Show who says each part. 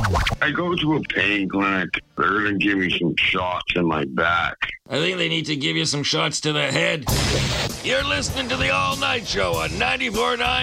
Speaker 1: I go to a pain clinic. They're going to give me some shots in my back.
Speaker 2: I think they need to give you some shots to the head. You're listening to the All Night Show on 94.9